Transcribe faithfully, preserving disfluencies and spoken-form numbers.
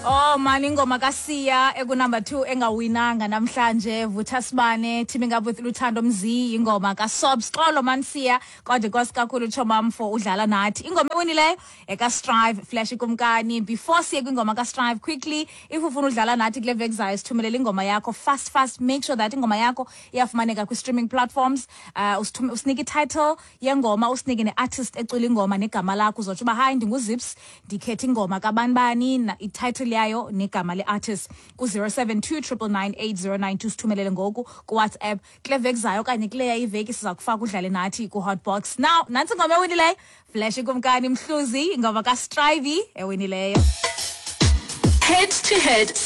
Oh mani ingoma kaSiya eku number two engawinanga namhlanje Vutha Sibane teaming up with Luthando Mzi ingoma kaSobs xolo man Siya kodwa Nkosi kakhulu Chomam for udlala nathi ingoma ewinileyo eka Strive Flash Kumkani. Before siye kwingoma ka Strive, quickly if ufuna udlala nathi kule vexayo sithumelele ingoma yakho fast fast, make sure that ingoma yakho iyafumaneka kwi streaming platforms. uh, usinike title yengoma, usinike ne artist ecula ingoma negama lakho, uzotsho uba hayi ndinguZips ndikhetha ingoma kabani bani na title yayo negama le artist ku zero seven two nine nine eight zero nine two. Sithumelele ngoku ku WhatsApp kule vexayo okanye kule yayiveki siza kufaka udlale nathi ku Hotbox. Now nansi ingoma ewinileyo Flash Kumkani Mhluzi ingoma ka Strive ewinileyo. Head to head